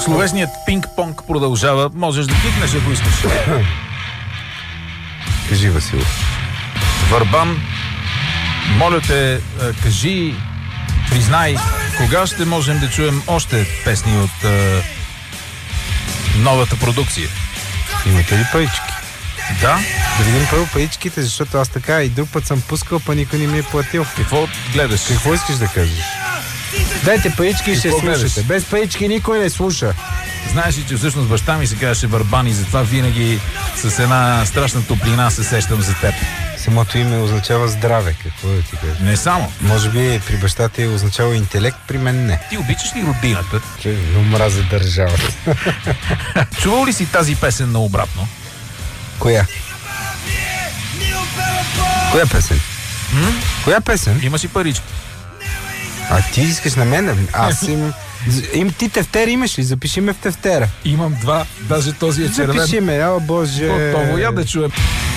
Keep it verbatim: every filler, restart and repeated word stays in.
Словесният пинг-понг продължава. Можеш да кикнеш, ако искаш. Кажи, Васил. Върбан, моля те, кажи, признай, кога ще можем да чуем още песни от е, новата продукция? Имате ли парички? Да. Да видим първо паричките, защото аз така и друг път съм пускал, па никой не ми е платил. Какво гледаш? Какво искаш да кажеш? Дайте парички и ще слушате. Без парички никой не слуша. Знаеш ли, че всъщност баща ми се казваше Върбан и затова винаги с една страшна топлина се сещам за теб. Самото име означава здраве, какво да ти кажа? Не само. Може би при баща ти е означава интелект, при мен не. Ти обичаш ли родината? Че мразя държавата. Чувал ли си тази песен наобратно? Коя? Коя песен? М? Коя песен? Имаш и парички. А ти искаш на мен? Аз имам... Им, ти тефтер имаш ли? Запиши ме в тефтера. Имам два, даже този е червен. Запиши ме, о боже. Готово, я да чуем.